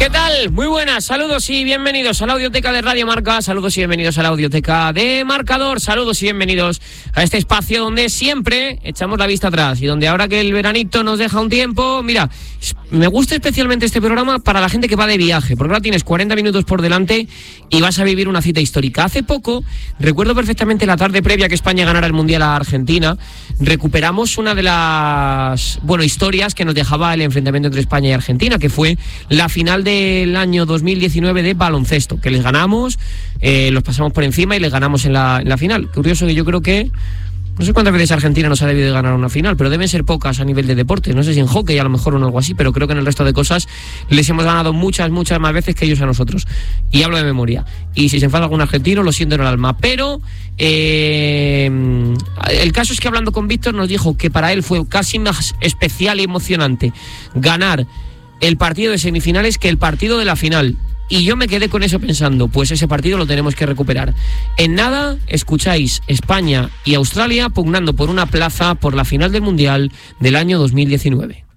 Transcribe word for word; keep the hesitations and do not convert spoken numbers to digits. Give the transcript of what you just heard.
¿Qué tal? Muy buenas, saludos y bienvenidos a la Audioteca de Radio Marca, saludos y bienvenidos a la Audioteca de Marcador, saludos y bienvenidos a este espacio donde siempre echamos la vista atrás y donde ahora que el veranito nos deja un tiempo, mira, me gusta especialmente este programa para la gente que va de viaje, porque ahora tienes cuarenta minutos por delante y vas a vivir una cita histórica. Hace poco, recuerdo perfectamente la tarde previa que España ganara el Mundial a Argentina, recuperamos una de las, bueno, historias que nos dejaba el enfrentamiento entre España y Argentina, que fue la final del año dos mil diecinueve de baloncesto, que les ganamos, eh, los pasamos por encima y les ganamos en la, en la final. Curioso que yo creo que no sé cuántas veces Argentina nos ha debido de ganar una final, pero deben ser pocas a nivel de deporte. No sé si en hockey a lo mejor o en algo así, pero creo que en el resto de cosas les hemos ganado muchas, muchas más veces que ellos a nosotros. Y hablo de memoria. Y si se enfada algún argentino, lo siento en el alma. Pero eh, el caso es que hablando con Víctor nos dijo que para él fue casi más especial y emocionante ganar el partido de semifinales que el partido de la final. Y yo me quedé con eso pensando, pues ese partido lo tenemos que recuperar. En nada, escucháis España y Australia pugnando por una plaza por la final del Mundial del año dos mil diecinueve.